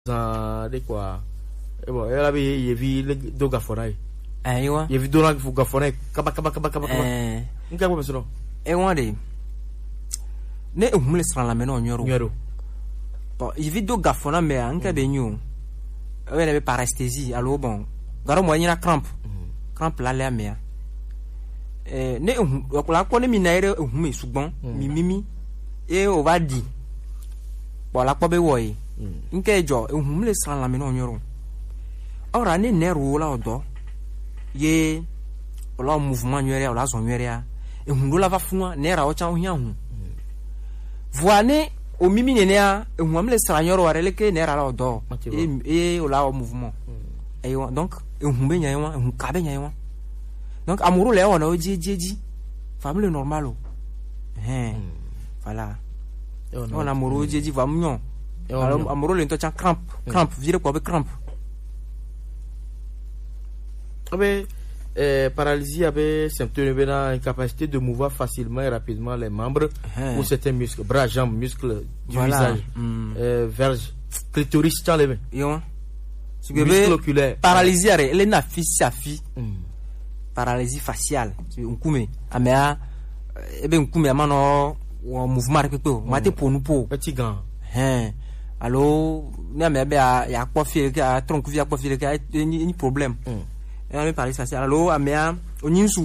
de quoi bon elle avait yevi do gafonai aiwa yevi do na gafonai kaba nka bo mesoro wande ne humle sra la meno nyoro bon yevi do gafona me anka be nyu elle avait paresthésie alors bon garo mo nyina crampe la le me ne la ko ne minaire hume sugbon mimimi e o va di bon la ko be woyi nke jo humle sra la meno nyoro ora ne nero la odo ye ola mouvement nyere ola zon nyere a ehunlo la va funwa nera o chan hia hu voane o mimi nenea ehumle sra nyoro warele ke nera la odo e ola o mouvement eyo donc ehumbe nyayewa ehun kabe nyayewa donc amoureux le wona o jejeji famille normal o voilà on amoureux jeji va mignon alors amoureux le to chan crampe vire ko be crampe paralysie avait symptômes de incapacité de mouvoir facilement et rapidement les membres ou certains muscles, bras, jambes, muscles du visage, verge, clitoris, dans les mains. Muscles oculaires. Paralysie, elle est na fi. Paralysie faciale. Un coup, amea, un mano, ou mouvement répété. Mate pour nous pour. Petit gant. Alors, il y a quoi faire, il y a tronc, il y a quoi faire, il y a un problème. On parle ça alors amea onyinsu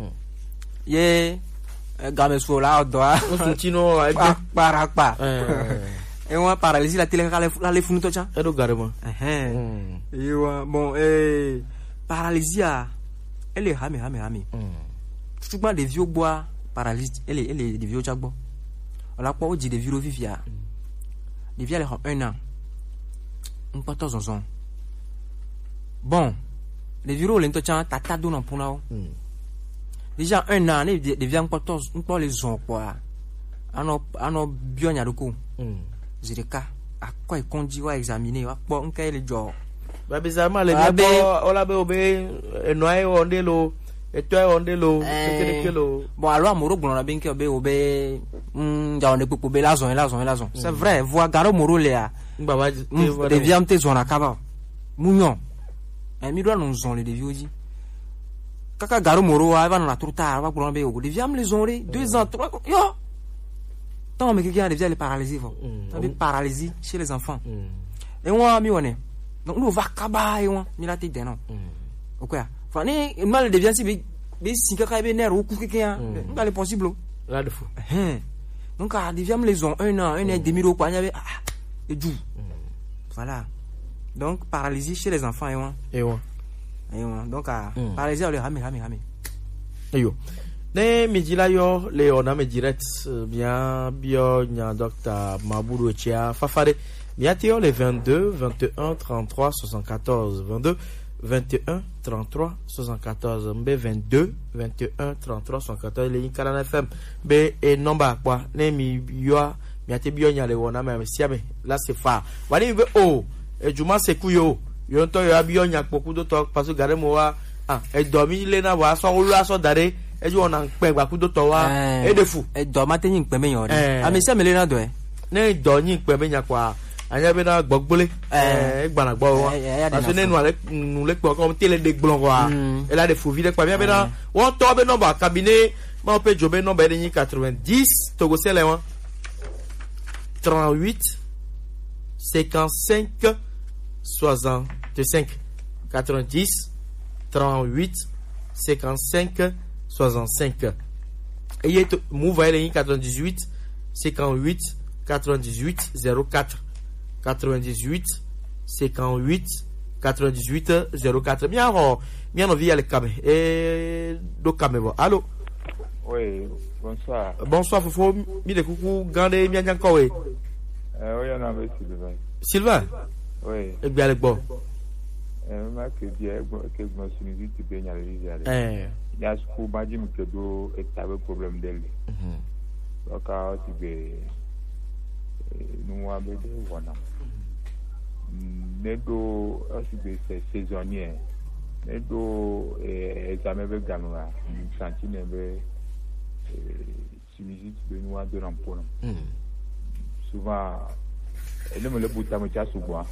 ye game so la doa continue para et on paralysie la télé la le funu to cha e do garement yo bon paralysie elle est hame tout pas des vieux bois paralysie elle est des vieux chagbo on la quoi on dit des vieux vivia des vieux les 1 an on pas tous ensemble bon les bureaux lento chan tata do na puna o déjà 1 an ne devient encore les ont quoi ano bionya doko zireka akwa ikonji wa examiner wa po nka le jo ba bizarrement les bo ola be obe enoi ondelo etoi ondelo kekelo bon alors amoro gbon na benke obe ja on epopo be la zon c'est vrai voir garo moro le a baba devient te zona kaba munyon mi doit nous on les dévios kaka garo moro va na truta va pour be o deviam les onre 2 ans 3 yo tant mais quelqu'un devient les paralysie paralysie chez les enfants et moi mi wone donc nous va kaba et moi mi la tête non OK fani mal devient si kaka be ner ou quelqu'un pas le possible là de fou donc deviam les on 1 an et demi ro kwa nya et du voilà. Donc paralysie chez les enfants et donc paralysie le rame yo ne midila yo le ona me direct bien bio nya docteur Maburu Chia fafare biatio le 22 21 33 74 22 21 33 74 mbe 22 21 33 74 le Karana FM be e number quoi ne mi yo biate bio nya le ona me siame là c'est fa wani be et Juma Sekuyo, yonto yo abio nyakpoku do to parce gare mo wa e domi le na wa so olu aso dare e ju ona npe gbaku do to wa e de fu e do ma te yin npe me yan ri amese me le na do ne do yin npe me nyakwa anya be na gbogbole e gbana gbo wa parce ne nu le po ko tele de gblon wa e la de fu vide kwa be na won to be number cabinet ma pe jobe number de 90 to go sele wa 38 55 65 90 38 55 65 et il move à 98 58 98 04 98 58 98 04 bien on vit le cam et do caméra allô oui bonsoir Fofo mi de coucou gandé bien encore oui oui on avait Sylvain oui et bien le bon ma que bien que moi suis tu bien aller il y a ce coup m'a dit que do est avec problème d'elle donc tu be nous avons des voilà nedo aussi c'est saisonnier nedo examen be gamma sentine be sinusite be nous de rampon souvent ele me le buta me cha subwa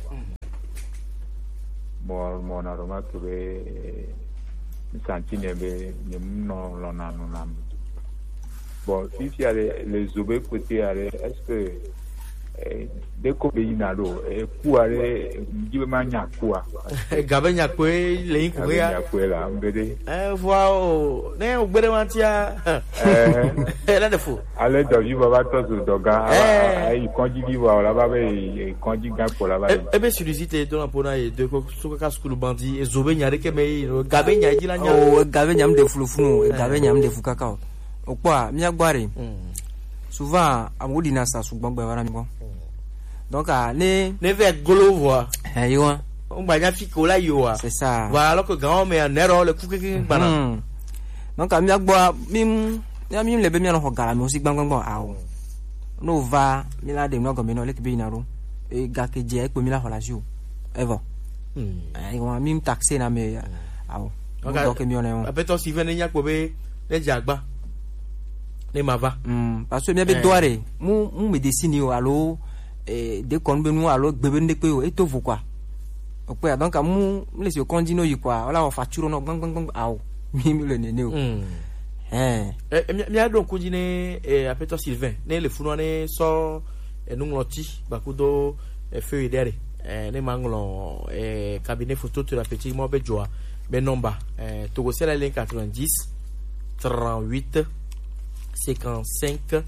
mo na roma que be santine be no lo na no na bon si il y a les obé côté est-ce que de ko be ina do ku are jibe manya ku a gabe nya ko le ko ya ku la mbede wow ne ogbere wantia la de fou ale do yu baba to do ga ai konji bi wa la ba be konji ga ko la ba e be solicité do na pona e de ko so ka school bandi e zobe nya re ke me gabe nya ji la nya gabe nya mde fulufunu gabe nya mde fukaka o kwa mi agbare souvent amudi na sa sugbon gbe wara mi bon donc ne vers golo voix yo on va nya fiko la yo c'est ça voilà alors que grand mais en erreur le kuke bana donc mi agbo mi le be mi no gara mi o si gbangban awo no va mi la de no go mi no le ke bi na ro e ga ke je e pe mi la hola jo evo yo mi taxi na me awo donc mi on e apeto si vene nya ko be le jagba ne mava parce que mi be doare mu médecine yo allo de kon be nous allo gbebe ndekpe o eto vo quoi okwe donc mu le se kondino yi quoi wala o facture no gbang awo mi le nene o mi a don kujine apeto Sylvain ne le funo ne so nungloti bakudo feu dere ne manglo cabinet photothérapeutique mo be joa be number togo c'est la ligne 90 38 55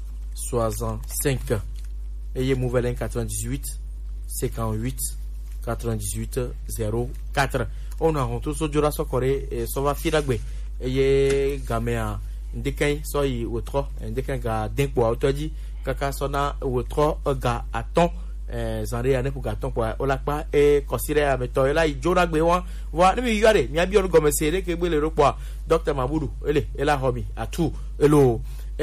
65 et Mouvelen 98 58 98 04 on a honto so jora so kore so va firagbe et gamea ndekan so yi otro ndekan ga denpo autodi kaka so na otro ga aton zanre ane pour gaton pour olapa e considérer à meto la jora gbe won wa ni yare mi abi on go mesere ke gbe le ropo docteur Mabudu ele ela homi atu elo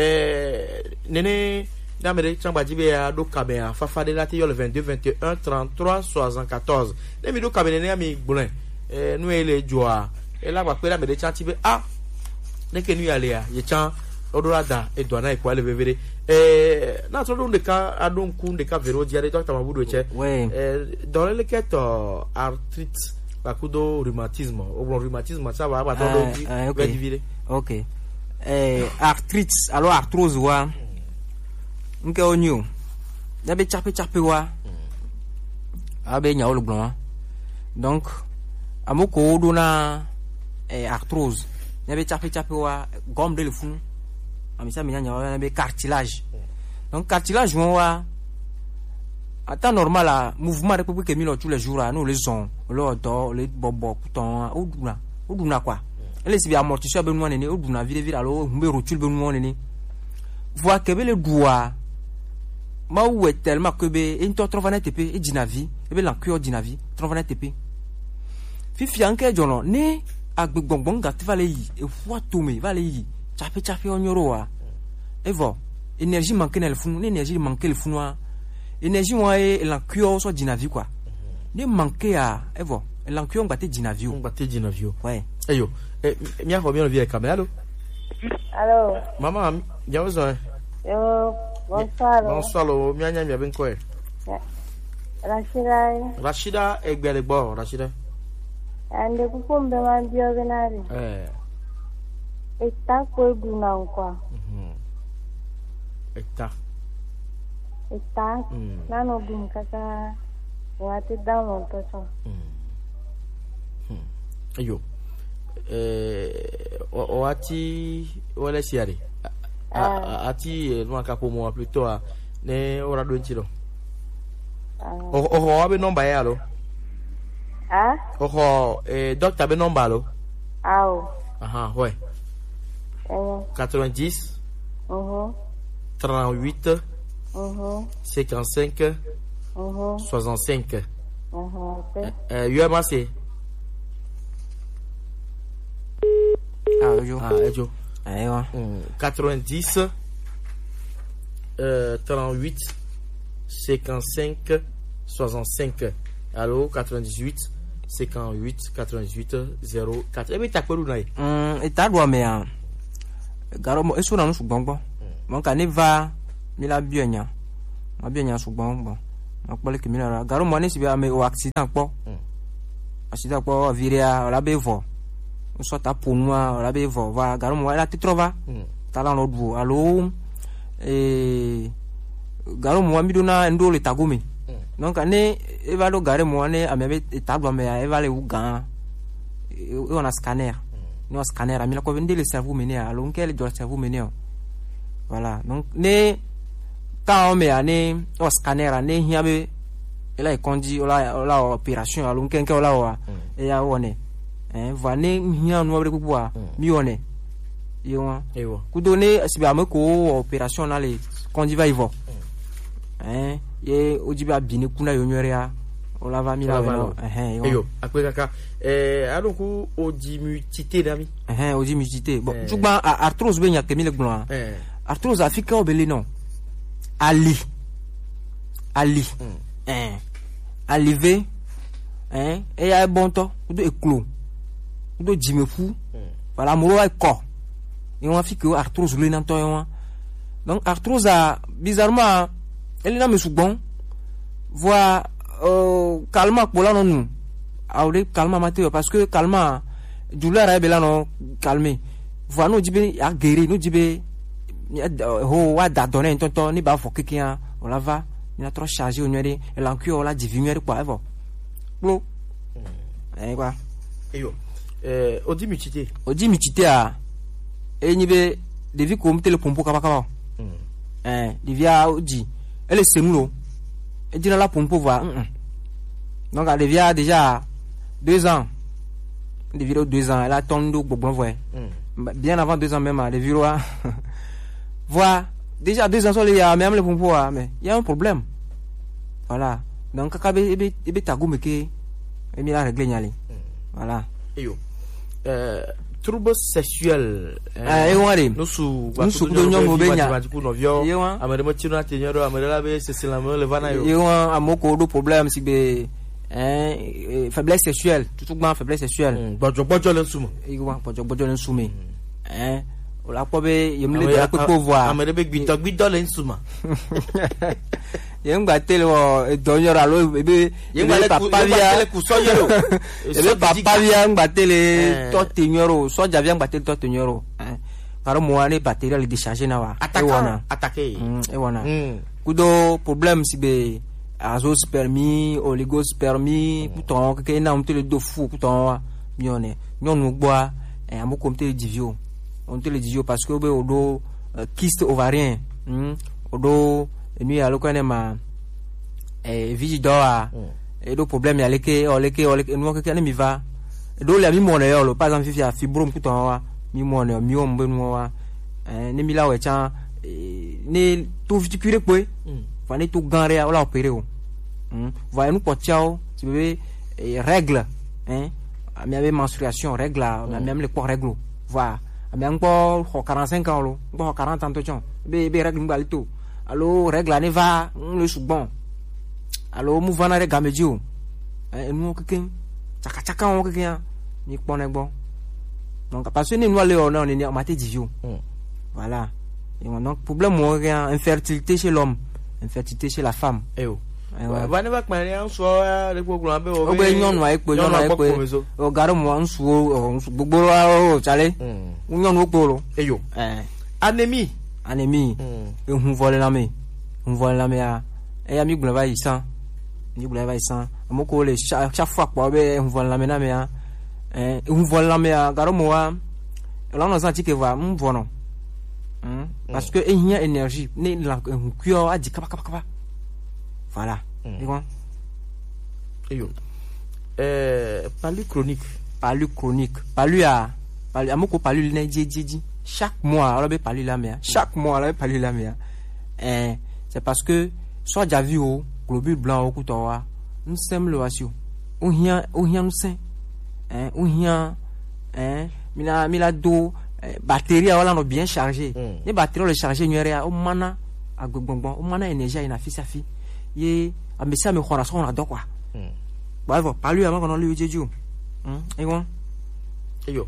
nene Namere chamba jibe ya do kabea fafa de la ti yo le 22 21 33 74 ne mi do kabene ne mi gbon nu ele joa e la gba pe la me de chan ti be ne ke nu ya le ya ye chan odorada e do na e kwa le bevere na to do de ka adon ku de ka vero diare docteur Mabudu che dans le cas arthrite bakudo rhumatisme o rhumatisme ça va ba do divide OK arthrite alors arthrose wa nke onyo ya be chape wa abe nya olugbon donc amoko do na arthrose ya be chape wa gomme de le fun amisa mi nya wa be cartilage donc cartilage wa ata normal à mouvement de public mi lo tous les jours nous les on le do le bobo puton oduna quoi ele si bi amortisseur be no nene oduna vire alo mbe rotule be no nene voit que be le doigt ma ou tellement que be into trovane tepe e dinavi e be lankuo dinavi trovane tepe fifi anke jono ne agbegbongbon gati vale yi e fwa tome vale yi chape onyoro wa evo énergie manque na le funu ne énergie manque le funwa énergie wa e lankuo so dinavi quoi ne manque a evo lankuo ngate dinavi ouais eyo mi a bien vie caméra allô maman bien vous yo bonsoir lo mi anya mi ben ko Rashida egbele gbo Rashida ande ku pombe man bio benari eta ko duna kwa eta nano dum kaka wate down to so ayo wati wala siari ati no akapo mo plutôt a ne ora do ntiro o be number ya lo docteur be number lo ouais 90 38 55 65 UMAC ejo 90 38 55 65 allo 98 58 98 04 ebe takpelu na eta do me a garo mo eso na no sugbon gbon mo kan ni va mi la bienya ma bienya sugbon gbon akpole kimina garo mo ne si be ame o accident po accident po viria la be vo so ta ponua la be vo va garo mo la ti trova ta la no du allo garo mo mi dona ndo le tagumi donc ne e va lo gare mo ne ame tagwa me e va le ugan e on a scanner no scanner ami la ko vende le cerveau mené allo quel do cerveau mené voilà donc ne ta me ane o scanner ane hiabe ela e kondi ola opération allo kenke ola wa e ya wone va ne hia no abre kuwa mi wone yo ku donner sibe ameko opération na le kondi va ivo ye ojiba bini kuna yo nyorea ola va mi la yo akweka adonku odimutité dami odimutité bon jugba arthrose be nya kemile gbon arthrose africain obele non Ali alivé et ya bon to do éclos do jimefu voilà moro ay ko et on a fait que arthrose le nan to yon donc arthrose a bizarrement elle na me soubon voit calma pour là non awle calma maté parce que calma douleur ay bela non calmer voit no jibe a guéri no jibe ho wa da donner tonton ni ba fo kikia on la va ni a trop chargé on nué et l'encuir on la diviner quoi et bon blo quoi yo odimutité a et ni be devi comme le pompo kaba devia odi elle est semulo et dit la pompo voir donc elle devia déjà 2 ans devia 2 ans elle a tondo bon vrai bien avant 2 ans même elle devia voilà déjà 2 ans il y a même le pompo mais il y a un problème voilà donc kaka be tagou meke et mi la régler nyali voilà yo trouble sexuel e wari nusu do nyongo be nya amere mo tino atenyoro amere la be sesilamo le vana yo amoko do problème si be faiblesse sexuelle tout grand faiblesse sexuelle bojo le nsuma bojo le nsuma la pobe yemle de ko voir amere be gbido le nsuma yengba tele o donyora lo ebe yengba papa via ku soyero ebe papa via ngba tele to tenyoro so javia ngba tele to tenyoro karo mo ane batterie le décharger na wa attaquer e wana kudo problème si be azospermie oligospermie puton ke na on tele do fou puton mione nyonu gboa amoko mtele divio on tele divio parce que be odo kyste ovarien odo nous ya loko ma vigidoa et do problème ya leke nous que mi va do la mi mona yo par exemple fi fibrome puton wa mi mona mi o mbe no wa ne mi la we chan ne to viticure pe fa ne to ganre ya la opérer o va nous potiao tu bébé règle mi avait menstruation règle même les quoi règle va mi encore 45 ans lo 40 ans to chon be règle mbalito allo règle ne va le soubon allo mouvana re gamedio nous quelqu'un chaka on quelqu'un ni pone bon donc parce que nous aller on est en maté divio voilà et donc problème on rien infertilité chez l'homme infertilité chez la femme va ne va kmani an so le gbogbo abe o be nyonu ai pe o garo mo an so gbogbo o chale nyonu ogboro eyo anémie on vole la me a e ya mi gbon va isan amoko le chaque fois kwa be on vole la me na me a on vole la me a garo mo wa la no santi ke va vono parce que il y a énergie ne la kuyo a di kaba voilà eyo palu chronique amoko palu ne dji chaque mois on va parler la mer c'est parce que soit déjà vu au globule blanc au couteau nous sommes le ratio on hien nous sain on hien mila do batterie voilà no bien chargé les batteries le charger nuera au mana agbongbon au mana énergie ina fi safi ye amesa me khora so on a do quoi bravo parler avant qu'on le jeju et bon yo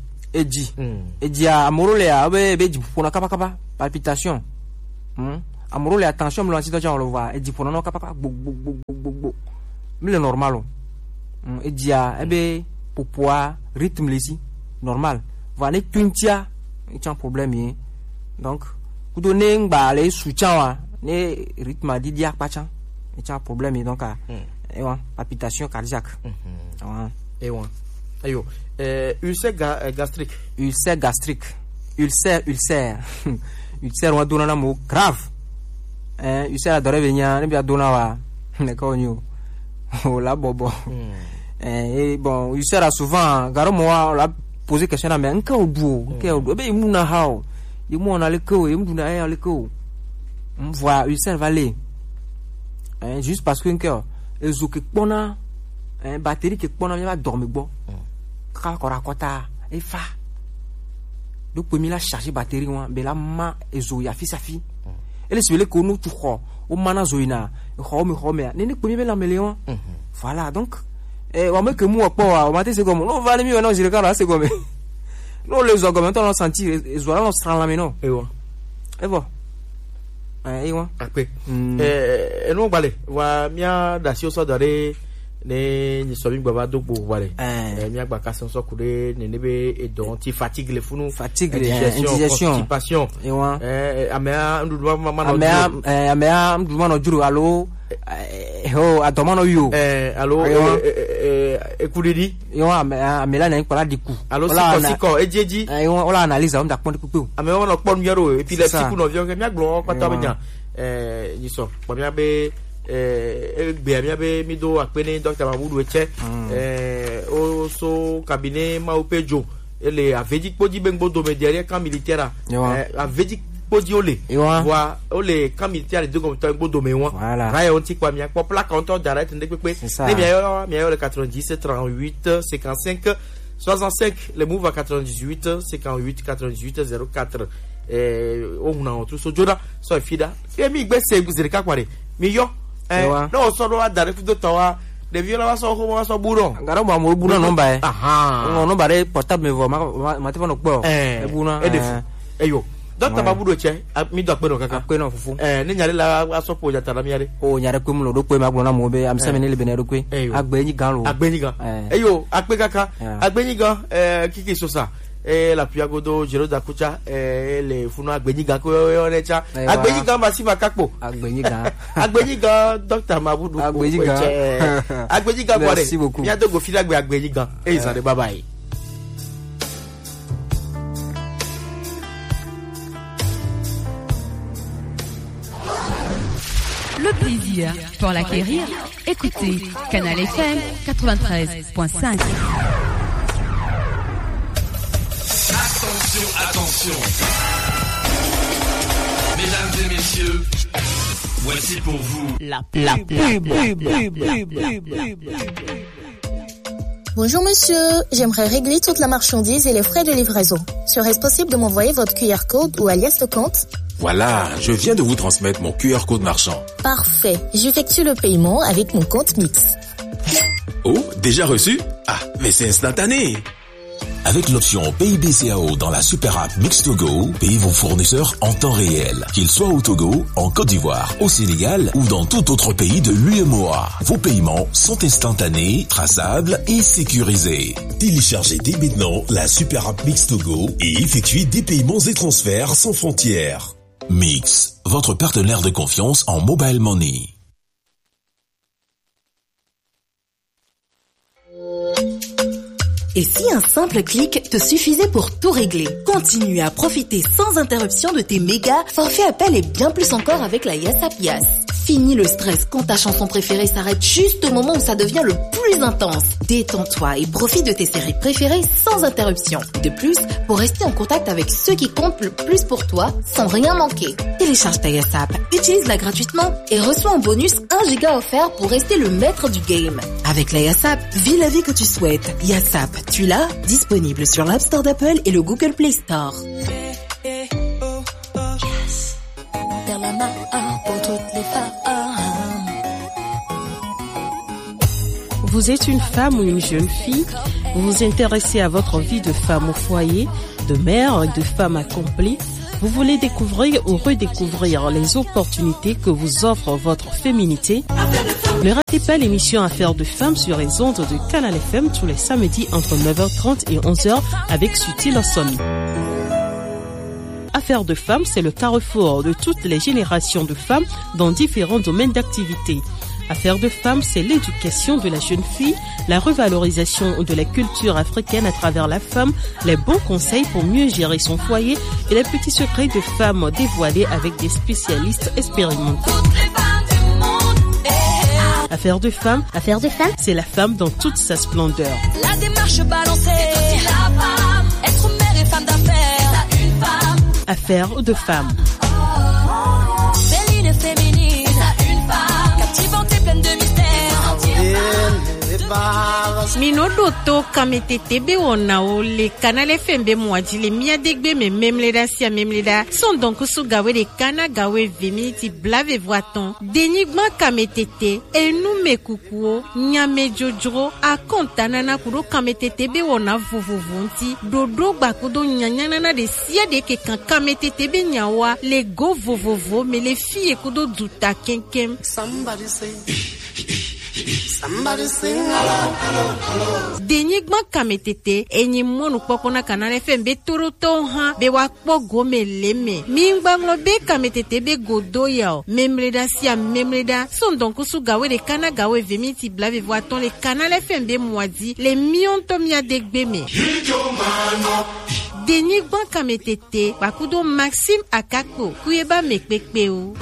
Edi a morole a be pona kapa palpitation amoro le attention me lancer on le voit et dit pour non capapa mais le normal et dia ebe pour poids rythme ici normal voilà tuntia il y a un problème hein donc ku donner ngba le soutien wa ne rythme di dia pa chan il y a un problème donc et ouais palpitation cardiaque et ouais ayo ulcère gastrique ulcère wa dona na mo grave ulcère adore venia ne bia dona wa ne ko nyu o la bobo et bon ulcère souvent garo mo la poser question na mais nka odu be mu na how ye mu na le ko ye mu na ya le ko on voit ulcère va aller juste parce que nka ezo ke pona batterie ke pona va dormir bo ka ko rakota e fa donc pour la charger batterie wa be la ma ezo ya fi safi ele sibele ko no tu kho o mana zoina kho me ne pour la meleon voilà donc wa me que mu opo wa ma te c'est comme non va le mieux non je regarde c'est comme non les arguments on senti ezo la on sera la meno et bon après no bale wa mia da si o so dare ne ni so bi gba do bo wale mia gba kason so kure ne nebe e don ti fatigue le funu indigestion constipation amea ndu amea ndu no juru alo adomano yo alo ekudidi yo amela na nkola diku alo siko ejeji ola analyse on da pon kupu amea on pon miero epileptique no vio ke mia glo pata benya ni so po mia be mia be mi do apene docteur Mamoudou Eche o so cabinet Maopejo ele avedik podi bengbo do me derrière camp militaire avedik podi ole voit ole camp militaire de comme temps bodo me won ra on ti kwa mi akpo plaque on d'arrêt ndé pepe mi le 90 38 55 65 le move à 98 58 98 04 on a autre so joda so fida e mi gbe se zirika kware mi yo no so do adare fudo tawa de viola wa so ko wa so buron ngara mo mo buron number no number re portable me vo ma te fono gbo e buron e defu eyo docteur Mamoudou Eche mi do pe no kaka pe no fufu ni nyare la aso po jata la mi yare o nyare pe mu lo do pe ma gbo na mo be am se me ni le be na ro pe agbenyi gan eyo ape kaka agbenyi gan kiki sosa la piagodo jero da kucha le funu agbenyiga ko onecha agbenyiga masiva kakpo agbenyiga docteur Mamoudou agbenyiga kware ya dogo fila agbenyiga izare bye bye. Le plaisir pour l'acquérir, écoutez Canal FM 93.5. Attention. Mesdames et messieurs, voici pour vous la pub. Bonjour monsieur, j'aimerais régler toute la marchandise et les frais de livraison. Serait-ce possible de m'envoyer votre QR code ou alias de compte? Voilà, je viens de vous transmettre mon QR code marchand. Parfait, j'effectue le paiement avec mon compte Mix. Oh, déjà reçu? Ah, mais c'est instantané. Avec l'option PayBCAO dans la super app Mix2Go, payez vos fournisseurs en temps réel, qu'ils soient au Togo, en Côte d'Ivoire, au Sénégal ou dans tout autre pays de l'UEMOA. Vos paiements sont instantanés, traçables et sécurisés. Téléchargez dès maintenant la super app Mix2Go et effectuez des paiements et transferts sans frontières. Mix, votre partenaire de confiance en mobile money. Et si un simple clic te suffisait pour tout régler? Continue à profiter sans interruption de tes méga forfaits appels et bien plus encore avec la YASAP Yas. Fini le stress quand ta chanson préférée s'arrête juste au moment où ça devient le plus intense. Détends-toi et profite de tes séries préférées sans interruption. De plus, pour rester en contact avec ceux qui comptent le plus pour toi, sans rien manquer. Télécharge ta YASAP, utilise-la gratuitement et reçois en bonus 1 giga offert pour rester le maître du game. Avec la YASAP, vis la vie que tu souhaites. YASAP, tu l'as? Disponible sur l'App Store d'Apple et le Google Play Store. Vous êtes une femme ou une jeune fille, vous vous intéressez à votre vie de femme au foyer, de mère et de femme accomplie, Vous voulez découvrir ou redécouvrir les opportunités que vous offre votre féminité? Ne ratez pas l'émission Affaires de femmes sur les ondes de Canal FM tous les samedis entre 9h30 et 11h avec Suti Lawson. Affaires de femmes, c'est le carrefour de toutes les générations de femmes dans différents domaines d'activité. Affaires de femmes, c'est l'éducation de la jeune fille, la revalorisation de la culture africaine à travers la femme, les bons conseils pour mieux gérer son foyer et les petits secrets de femmes dévoilés avec des spécialistes expérimentés. Affaires de femmes, c'est la femme dans toute sa splendeur. La démarche balancée, c'est aussi la femme, être mère et femme d'affaires, c'est une femme. Affaires de femmes. Féline et féminine, c'est une femme, captivante et pleine de mystères. Minodo to kametete be wona o le Canal FM be moaji le mia degbe me memleda sia memleda son donc sou gawe de kana gawe vemiti blave voiton denigma kametete e nou me kukuo nyame jojro a kontana na kuro kametete be wona vovovonti dodo bakudo nyanyana na de sia de ke kan kametete be nyawa le go vovovo me le fille kudo duta kenkem. Somebody sing along. Denigma kametete enyi monu pokona Canal FM be toroto ha be wakpo gome leme mingbango be kametete be godo yao memreda sia memreda son donc sou gawe de kana gawe vemiti blave voiton le Canal FM be moadi le mionto mia degbe me Denigma kametete bakudo Maxime Akako kuyeba mekpekpeo.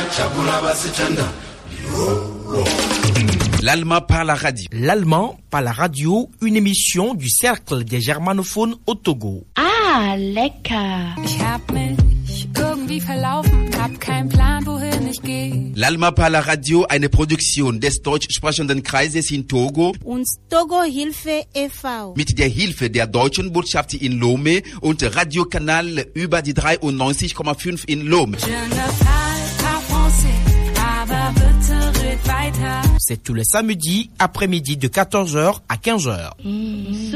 L'allemand par la radio. L'allemand par la radio, une émission du Cercle des germanophones au Togo. Ah, lecker. Ich hab mich irgendwie verlaufen, hab keinen Plan, wohin ich gehe. L'allemand par la radio, eine Produktion des deutschsprechenden Kreises in Togo und Togo Hilfe e.V. mit der Hilfe der deutschen Botschaft in Lomé und Radiokanal über die 93,5 in Lomé. C'est tous les samedis après-midi de 14h à 15h.